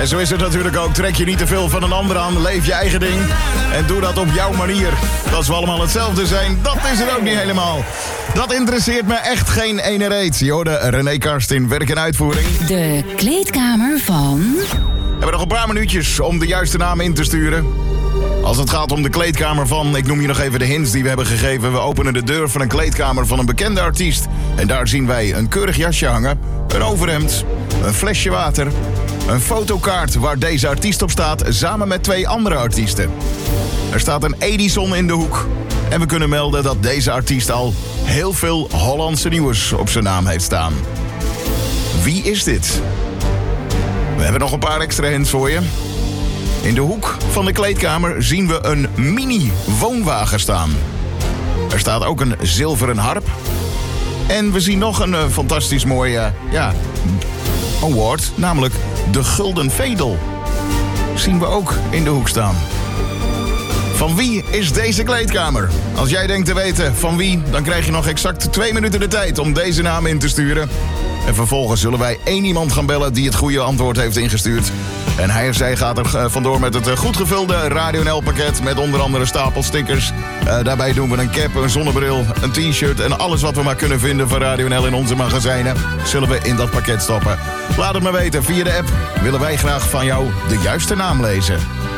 En zo is het natuurlijk ook. Trek je niet te veel van een ander aan. Leef je eigen ding. En doe dat op jouw manier. Dat we allemaal hetzelfde zijn, dat is het ook niet helemaal. Dat interesseert me echt geen ene reet. Je hoorde René Karst in werk en uitvoering. De kleedkamer van... We hebben nog een paar minuutjes om de juiste naam in te sturen. Als het gaat om de kleedkamer van... Ik noem je nog even de hints die we hebben gegeven. We openen de deur van een kleedkamer van een bekende artiest. En daar zien wij een keurig jasje hangen. Een overhemd. Een flesje water. Een fotokaart waar deze artiest op staat. Samen met 2 andere artiesten. Er staat een Edison in de hoek. En we kunnen melden dat deze artiest al heel veel Hollandse nieuws op zijn naam heeft staan. Wie is dit? We hebben nog een paar extra hints voor je. In de hoek van de kleedkamer zien we een mini-woonwagen staan. Er staat ook een zilveren harp. En we zien nog een fantastisch mooie award, namelijk de Gulden Vedel. Zien we ook in de hoek staan. Van wie is deze kleedkamer? Als jij denkt te weten van wie, dan krijg je nog exact 2 minuten de tijd om deze naam in te sturen. En vervolgens zullen wij 1 iemand gaan bellen die het goede antwoord heeft ingestuurd. En hij of zij gaat er vandoor met het goed gevulde Radio NL pakket met onder andere stapel stickers. Daarbij doen we een cap, een zonnebril, een t-shirt en alles wat we maar kunnen vinden van Radio NL in onze magazijnen. Zullen we in dat pakket stoppen. Laat het me weten via de app. Willen wij graag van jou de juiste naam lezen.